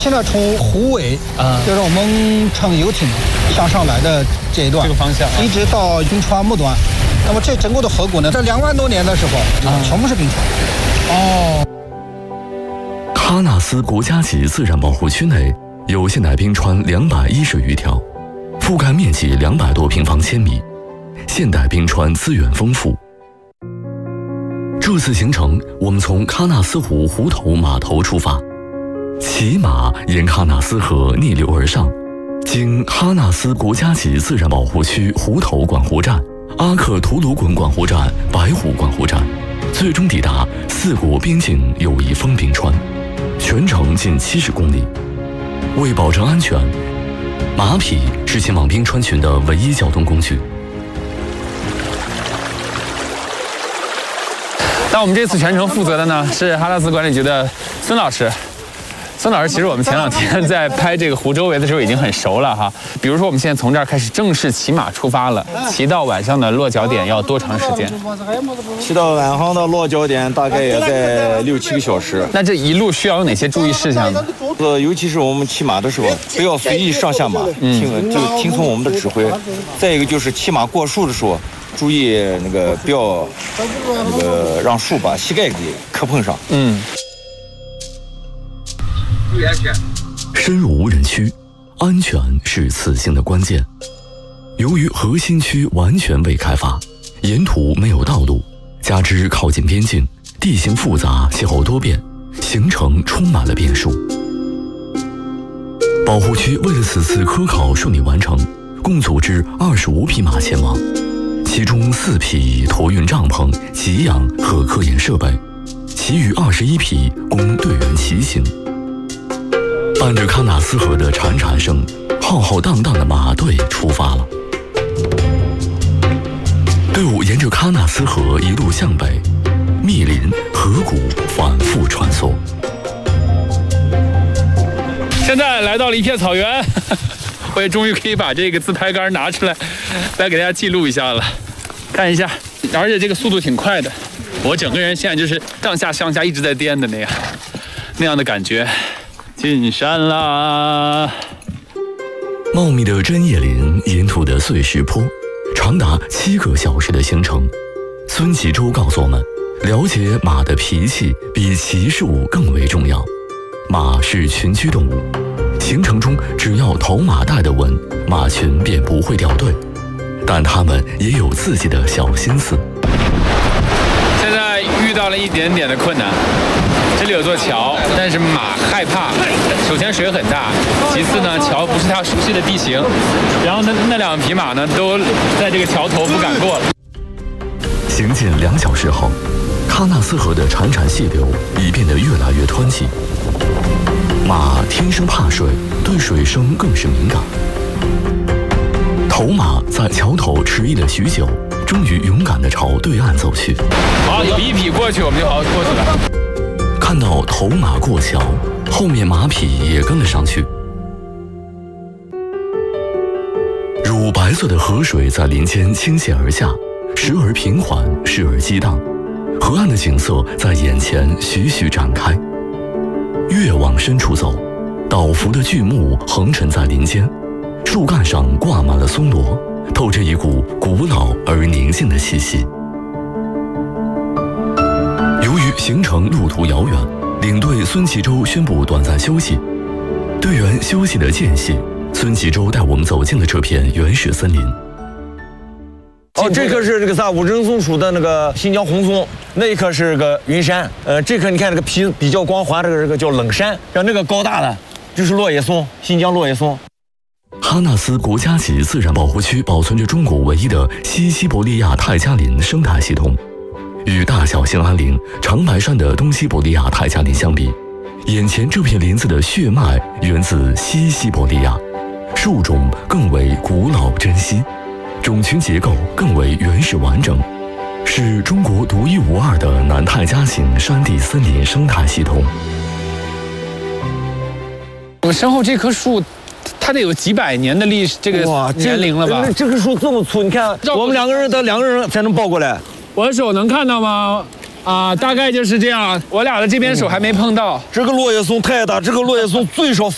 现在从湖尾就是我们乘游艇向上来的这一段， 这个方向一直到云川末端。那么这整个的河谷呢，在2万多年的时候，全部是冰川。哦。 喀纳斯国家级自然保护区内有现代冰川210余条，覆盖面积200多平方千米，现代冰川资源丰富。这次行程，我们从喀纳斯湖湖头码头出发，骑马沿喀纳斯河逆流而上，经喀纳斯国家级自然保护区湖头管湖站、阿克图鲁滚管湖站、白虎管湖站，最终抵达4国边境友谊峰冰川，全程近70公里。为保证安全，马匹是前往冰川群的唯一交通工具。 那我们这次全程负责的呢是哈拉斯管理局的孙老师。孙老师，其实我们前2天在拍这个湖周围的时候已经很熟了哈。比如说，我们现在从这儿开始正式骑马出发了，骑到晚上的落脚点要多长时间？ 骑到晚上的落脚点大概也在6、7个小时。 那这一路需要有哪些注意事项呢？ 尤其是我们骑马的时候，不要随意上下马，听从我们的指挥。再一个就是骑马过树的时候，注意不要让树把膝盖给磕碰上。 注意安全。深入无人区，安全是此行的关键。由于核心区完全未开发，沿途没有道路，加之靠近边境，地形复杂，气候多变，行程充满了变数。保护区为了此次科考顺利完成，共组织25匹马前往，其中4匹驮运帐篷、给养和科研设备，其余21匹供队员骑行。伴着喀纳斯河的潺潺声，浩浩荡荡的马队出发了。队伍沿着喀纳斯河一路向北，密林、河谷反复穿梭。 现在来到了一片草原，我也终于可以把这个自拍杆拿出来，来给大家记录一下了。看一下，而且这个速度挺快的，我整个人现在就是上下上下一直在颠的那样的感觉。进山啦！ 茂密的针叶林，沿途的碎石坡，长达7个小时的行程。孙启周告诉我们，了解马的脾气比骑术更为重要。马是群居动物，行程中只要头马带得稳，马群便不会掉队。但它们也有自己的小心思。 现在遇到了一点点的困难。这里有座桥，但是马害怕。首先水很大，其次呢，桥不是它熟悉的地形。然后那2匹马呢，都在这个桥头不敢过了。 行进2小时后，喀纳斯河的潺潺细流已变得越来越湍急。马天生怕水，对水声更是敏感。头马在桥头迟疑了许久，终于勇敢地朝对岸走去。 好，有1匹过去，我们就好好过去了。 看到头马过桥，后面马匹也跟了上去。乳白色的河水在林间倾泻而下，时而平缓，时而激荡。河岸的景色在眼前徐徐展开。越往深处走，倒伏的巨木横陈在林间，树干上挂满了松萝，透着一股古老而宁静的气息。由于行程路途遥远，领队孙启周宣布短暂休息。队员休息的间隙，孙启周带我们走进了这片原始森林。 这棵是五针松属的新疆红松，那一棵是个云杉。这棵你看这个皮比较光滑，这个叫冷杉。像那个高大的就是落叶松，新疆落叶松。 哈纳斯国家级自然保护区保存着中国唯一的西西伯利亚泰加林生态系统。与大小兴安岭、长白山的东西伯利亚泰加林相比，眼前这片林子的血脉源自西西伯利亚，树种更为古老珍稀，种群结构更为原始完整，是中国独一无二的南泰加型山地森林生态系统。 我们身后这棵树，它得有几百年的历史，这个年龄了吧？ 这棵树这么粗，你看，我们两个人才能抱过来。 我的手能看到吗？大概就是这样。我俩的这边手还没碰到。 这个落叶松太大，这个落叶松最少